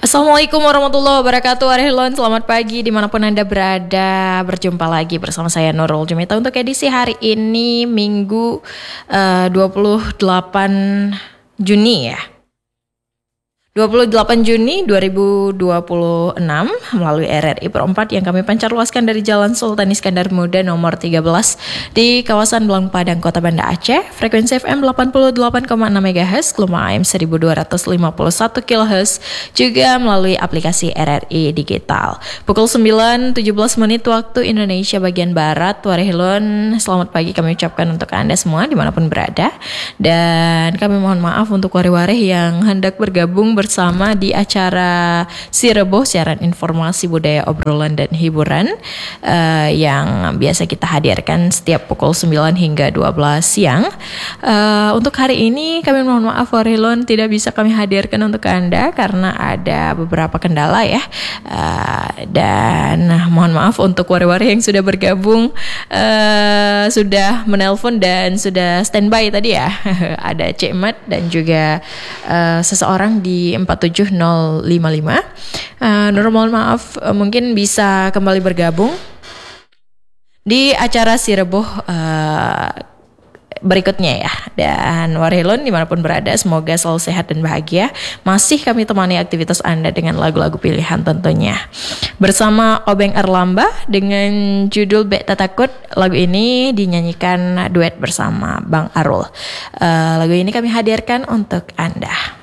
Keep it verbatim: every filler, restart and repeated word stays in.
Assalamualaikum warahmatullahi wabarakatuh. Arhilon, selamat pagi dimanapun Anda berada. Berjumpa lagi bersama saya Nurul Jumita untuk edisi hari ini Minggu uh, dua puluh delapan Juni ya. dua puluh delapan Juni dua ribu dua puluh enam melalui R R I Per empat yang kami pancarluaskan dari Jalan Sultan Iskandar Muda nomor tiga belas di kawasan Belang Padang, Kota Banda Aceh. Frekuensi F M delapan puluh delapan koma enam megahertz, gelombang A M seribu dua ratus lima puluh satu kilohertz, juga melalui aplikasi R R I Digital. Pukul sembilan tujuh belas menit waktu Indonesia bagian Barat. Warahilon, selamat pagi kami ucapkan untuk Anda semua dimanapun berada. Dan kami mohon maaf untuk warih-warih yang hendak bergabung bersama di acara Sirebo, siaran informasi budaya, obrolan dan hiburan uh, yang biasa kita hadirkan setiap pukul sembilan hingga dua belas siang. Uh, untuk hari ini kami mohon maaf Warhilon, tidak bisa kami hadirkan untuk Anda karena ada beberapa kendala ya. Uh, dan mohon maaf untuk warih-warih yang sudah bergabung, uh, sudah menelpon dan sudah standby tadi ya. Ada Cik Mat dan juga uh, seseorang di empat tujuh nol lima lima. Uh, Nur mohon maaf, uh, mungkin bisa kembali bergabung di acara Sirebo uh, berikutnya ya. Dan Warhilon dimanapun berada, semoga selalu sehat dan bahagia. Masih kami temani aktivitas Anda dengan lagu-lagu pilihan tentunya. Bersama Obeng Erlamba dengan judul Bek Tatakut. Lagu ini dinyanyikan duet bersama Bang Arul. uh, Lagu ini kami hadirkan untuk Anda.